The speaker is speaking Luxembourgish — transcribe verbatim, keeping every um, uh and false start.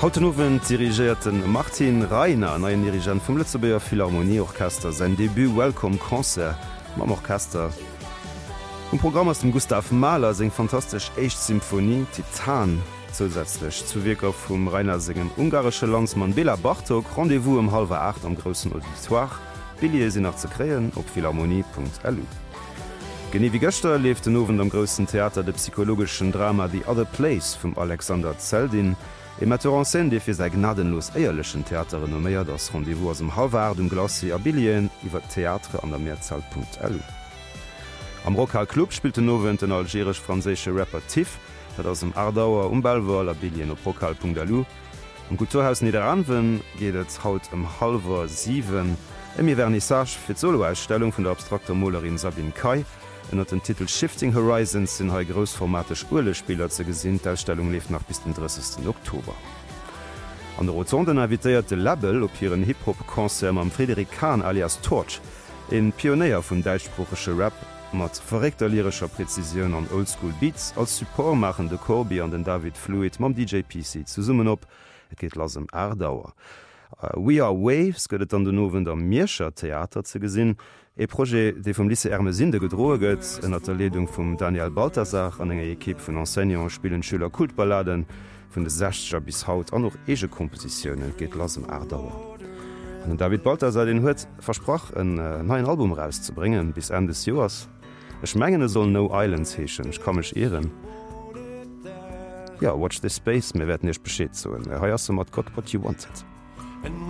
Hautenowen dirigierten Martin Reiner an ein Dirigent vum Lützeburger Philharmonieorchester sein Debüt Welcome Concert mam Orchester. Um Programm aus dem Gustav Mahler seg fantastisch Echt Symphonie Titan zusätzlich zu Wirker vum Reiner singen ungarische Landsmann Bela Bartok Rendevous um halber acht am großen Auditoire, Billie sie nach zu kreen op philharmonie punkt l u. Genie wie Göster lebt den Owen am größten Theater de psychologischen Drama The Other Place vum Alexander Zeldin, e Metteur en scène, de fir se gnadenlos eierlechen Theater renomméiert das Rendevous aus dem Havard um Glacier Abilien iwwer Theatre an der Mehrzahl punkt l u. Am Rockal Club spielte Nowen den algerisch-franzésche Rapper Tiff, dat aus dem Ardauer Umbelwall Abilien op Rockal punkt l u. Am Kulturhaus Niederanwen geht et haut um halber sieben emi Vernissage fir Soloausstellung vun der abstrakter Molerin Sabine Kai, en den Titel Shifting Horizons sinn hai grossformatisch Urlespieler ze gesinn, d'Ausstellung lief nach bis den dreißigsten Oktober. An der Rotonden invitéierte Label op hireieren Hip-Hop-Konzern am Frederik Kahn alias Torch, en Pioneier vun deitschsprachesche Rap mat verrekter lyrischer Präzision an Oldschool Beats als Support machende Corby an den David Fluid mam D J P C zu summen op, et geht lasem Erdauer. Uh, We Are Waves gëtt an den Nowen der Mierscher Theater ze gesinn, e Projekt, déi vum Lise Ermesinde gedroe gëtt, en der Ledung vum Daniel Balthasar an enger Ekipp vun Enseignant spielen Schüler Kultballaden vun de Sechscher bis haut an noch ege Kompositionen geht lasem Erdauer. An David Balthasar den huet versproch en äh, neuen Album rauszubringen bis Ende des Joers. Ech mengene soll No Islands heechen, ich kann mech ehren. Ja, watch the space, mir werden nech beschéet zoen. Ha mat Gott what you wanted.